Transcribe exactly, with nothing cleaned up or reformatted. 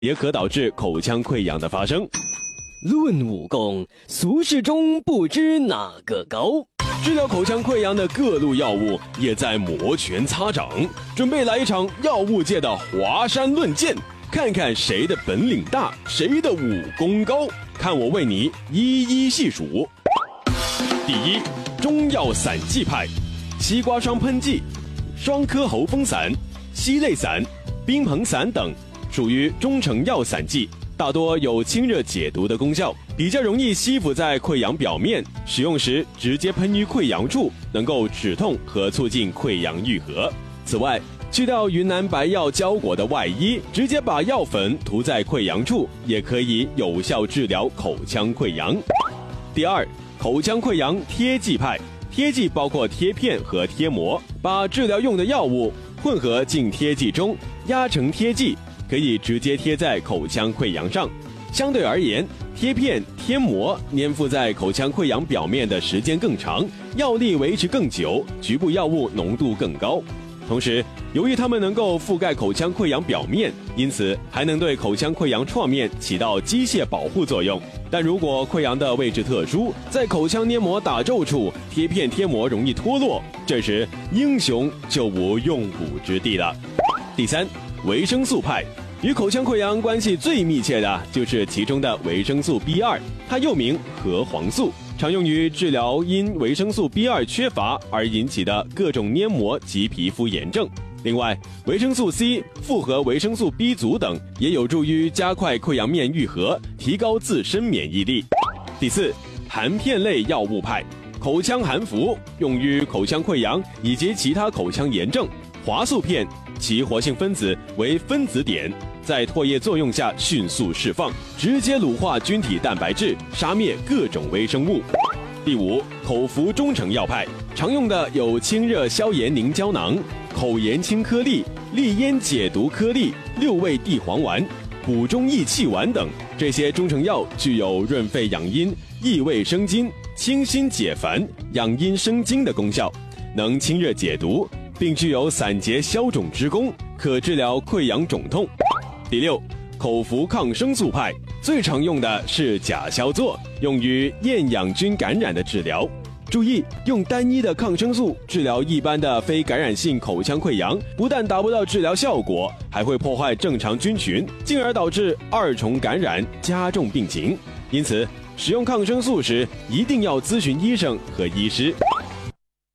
也可导致口腔溃疡的发生。 论武功，俗世中不知哪个高。 治疗口腔溃疡的各路药物也在摩拳擦掌，准备来一场药物界的华山论剑，看看谁的本领大，谁的武功高。看我为你一一细数。第一，中药散剂派，西瓜霜喷剂、双科喉风散、烯类散、冰硼散等，属于中成药散剂，大多有清热解毒的功效，比较容易吸附在溃疡表面，使用时直接喷于溃疡处，能够止痛和促进溃疡愈合。此外，去掉云南白药胶裹的外衣，直接把药粉涂在溃疡处，也可以有效治疗口腔溃疡。第二，口腔溃疡贴剂派，贴剂包括贴片和贴膜，把治疗用的药物混合进贴剂中，压成贴剂，可以直接贴在口腔溃疡上。相对而言，贴片、贴膜粘附在口腔溃疡表面的时间更长，药力维持更久，局部药物浓度更高。同时，由于它们能够覆盖口腔溃疡表面，因此还能对口腔溃疡创面起到机械保护作用。但如果溃疡的位置特殊，在口腔黏膜打皱处，贴片贴膜容易脱落，这时英雄就无用武之地了。第三，维生素派，与口腔溃疡关系最密切的就是其中的维生素 B 二， 它又名核黄素，常用于治疗因维生素 B 二 缺乏而引起的各种黏膜及皮肤炎症。另外，维生素 C、复合维生素 B 族等也有助于加快溃疡面愈合，提高自身免疫力。第四，含片类药物派，口腔含服，用于口腔溃疡以及其他口腔炎症。华素片其活性分子为分子碘，在唾液作用下迅速释放，直接乳化菌体蛋白质，杀灭各种微生物。第五，口服中成药派，常用的有清热消炎凝胶囊、口炎清颗粒、利咽解毒颗粒、六味地黄丸、补中益气丸等。这些中成药具有润肺养阴、益胃生津、清心解烦、养阴生津的功效，能清热解毒，并具有散结消肿之功，可治疗溃疡肿痛。第六，口服抗生素派，最常用的是甲硝唑，用于厌氧菌感染的治疗。注意，用单一的抗生素治疗一般的非感染性口腔溃疡，不但达不到治疗效果，还会破坏正常菌群，进而导致二重感染，加重病情。因此，使用抗生素时一定要咨询医生和医师。